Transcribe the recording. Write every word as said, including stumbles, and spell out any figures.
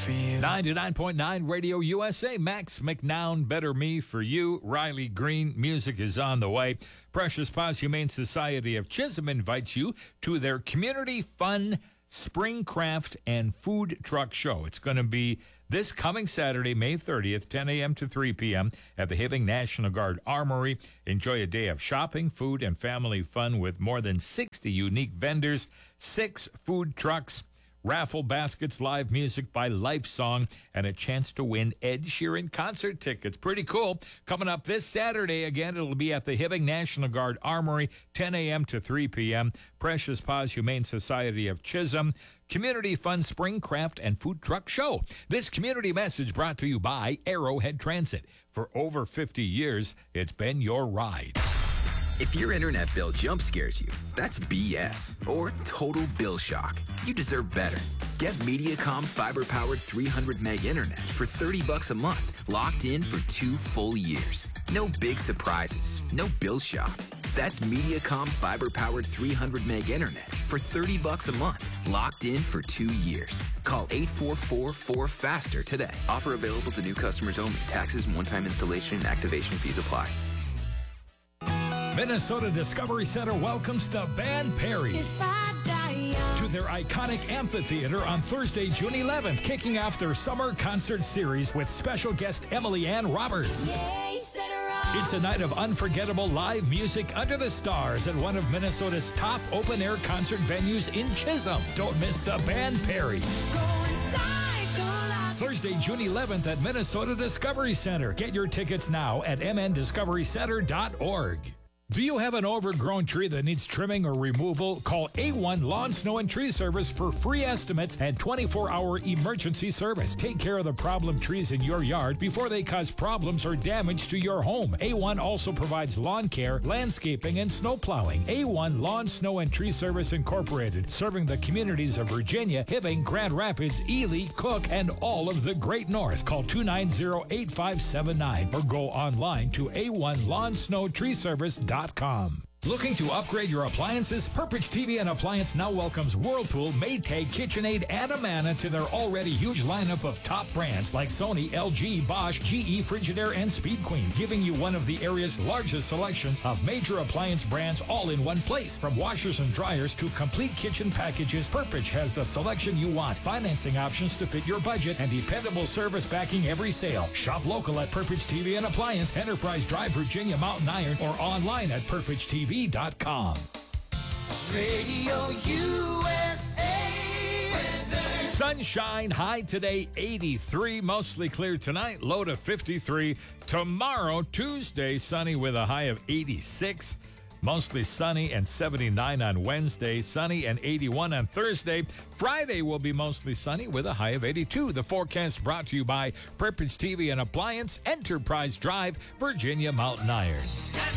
for you. ninety-nine point nine Radio U S A. Max McNown, Better Me for You. Riley Green, music is on the way. Precious Paws Humane Society of Chisholm invites you to their Community Fun Spring Craft and Food Truck Show. It's going to be this coming Saturday, May thirtieth, ten a.m. to three p.m. at the Hibbing National Guard Armory. Enjoy a day of shopping, food, and family fun with more than sixty unique vendors, six food trucks, raffle baskets, live music by Lifesong, and a chance to win Ed Sheeran concert tickets. Pretty cool. Coming up this Saturday, again, it'll be at the Hibbing National Guard Armory, ten a.m. to three p.m. Precious Paws Humane Society of Chisholm, Community Fun Spring Craft and Food Truck Show. This community message brought to you by Arrowhead Transit. For over fifty years, it's been your ride. If your internet bill jump scares you, that's B S or total bill shock. You deserve better. Get Mediacom fiber-powered three hundred meg internet for thirty bucks a month, locked in for two full years. No big surprises, no bill shock. That's Mediacom fiber-powered three hundred meg internet for thirty bucks a month, locked in for two years. Call eight four four four faster today. Offer available to new customers only. Taxes and one-time installation and activation fees apply. Minnesota Discovery Center welcomes the band Perry If I die young. to their iconic amphitheater on Thursday, June eleventh, kicking off their summer concert series with special guest Emily Ann Roberts. Yeah, you said it wrong. It's a night of unforgettable live music under the stars at one of Minnesota's top open-air concert venues in Chisholm. Don't miss the band Perry. Going psycho like Thursday, June eleventh at Minnesota Discovery Center. Get your tickets now at m n discovery center dot org. Do you have an overgrown tree that needs trimming or removal? Call A one Lawn, Snow, and Tree Service for free estimates and twenty-four hour emergency service. Take care of the problem trees in your yard before they cause problems or damage to your home. A one also provides lawn care, landscaping, and snow plowing. A one Lawn, Snow, and Tree Service Incorporated, serving the communities of Virginia, Hibbing, Grand Rapids, Ely, Cook, and all of the Great North. Call two nine zero, eight five seven nine or go online to A one Lawn, Snow, Tree Service dot com. Looking to upgrade your appliances? Purpich T V and Appliance now welcomes Whirlpool, Maytag, KitchenAid, and Amana to their already huge lineup of top brands like Sony, L G, Bosch, G E, Frigidaire, and Speed Queen, giving you one of the area's largest selections of major appliance brands all in one place. From washers and dryers to complete kitchen packages, Purpich has the selection you want, financing options to fit your budget, and dependable service backing every sale. Shop local at Purpich T V and Appliance, Enterprise Drive, Virginia, Mountain Iron, or online at purpich t v dot com. Radio U S A. Weather. Sunshine, high today eighty-three, mostly clear tonight, low to fifty-three. Tomorrow, Tuesday, sunny with a high of eighty-six. Mostly sunny and seventy-nine on Wednesday, sunny and eighty-one on Thursday. Friday will be mostly sunny with a high of eighty-two. The forecast brought to you by Purpich T V and Appliance, Enterprise Drive, Virginia, Mountain Iron.